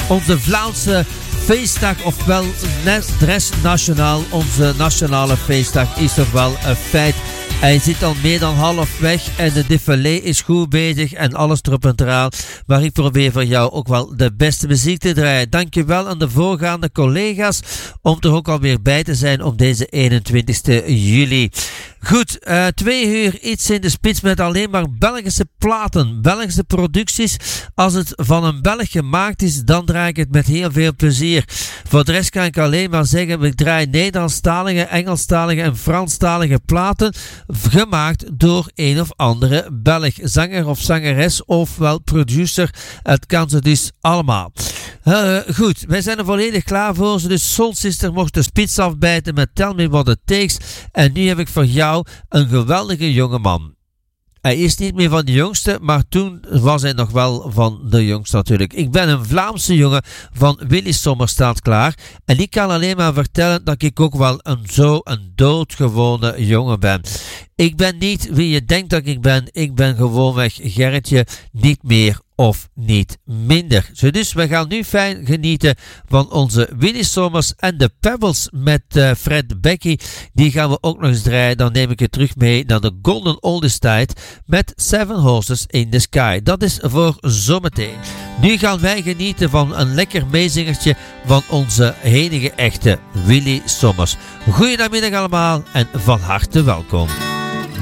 onze Vlaamse feestdag, ofwel Dres Nationaal, onze nationale feestdag, is toch wel een feit. Hij zit al meer dan half weg en de défilé is goed bezig en alles erop en eraan. Maar ik probeer voor jou ook wel de beste muziek te draaien. Dankjewel aan de voorgaande collega's om er ook alweer bij te zijn op deze 21 juli. Goed, 2 uur iets in de spits met alleen maar Belgische platen, Belgische producties. Als het van een Belg gemaakt is, dan draai ik het met heel veel plezier. Voor de rest kan ik alleen maar zeggen, ik draai Nederlandstalige, Engelstalige en Franstalige platen, gemaakt door een of andere Belg, zanger of zangeres, ofwel producer. Het kan ze dus allemaal. Goed, wij zijn er volledig klaar voor ze. Dus Soul Sister mocht de spits afbijten met Tell Me What It Takes. En nu heb ik voor jou een geweldige jongeman. Hij is niet meer van de jongste, maar toen was hij nog wel van de jongste natuurlijk. Ik ben een Vlaamse jongen van Willy Sommer staat klaar. En ik kan alleen maar vertellen dat ik ook wel een doodgewone jongen ben. Ik ben niet wie je denkt dat ik ben. Ik ben gewoonweg Gerritje, niet meer of niet minder. Zo dus, we gaan nu fijn genieten van onze Willy Sommers en de Pebbles met Fred Becky. Die gaan we ook nog eens draaien. Dan neem ik het terug mee naar de Golden Oldies tijd met 7 Horses in the Sky. Dat is voor zometeen. Nu gaan wij genieten van een lekker meezingertje van onze enige echte Willy Sommers. Goedenamiddag allemaal en van harte welkom.